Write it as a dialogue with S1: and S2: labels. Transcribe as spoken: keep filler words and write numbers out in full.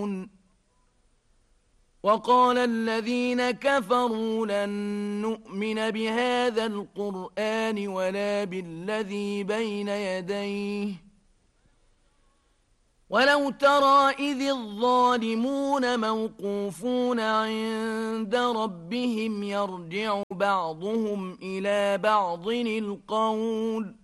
S1: وقال الذين كفروا لن نؤمن بهذا القرآن ولا بالذي بين يديه ولو ترى إذ الظالمون موقوفون عند ربهم يرجع بعضهم إلى بعض القول